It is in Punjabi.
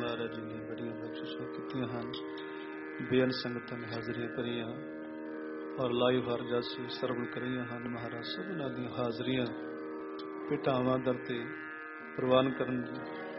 ਮਹਾਰਾਜ ਜੀ ਨੇ ਬੜੀਆਂ ਬਖਸ਼ਿਸ਼ਾਂ ਕੀਤੀਆਂ ਹਨ। ਬੇਅੰਤ ਸੰਗਤਾਂ ਨੇ ਹਾਜ਼ਰੀਆਂ ਭਰੀਆਂ ਔਰ ਲਾਈਵ ਹਰਜਾਸੀ ਸਰਵਣ ਕਰੀਆਂ ਹਨ। ਮਹਾਰਾਜ ਸਭਨਾਂ ਦੀਆਂ ਹਾਜ਼ਰੀਆਂ ਭੇਟਾਵਾਂ ਦਰ ਤੇ ਪ੍ਰਵਾਨ ਕਰਨ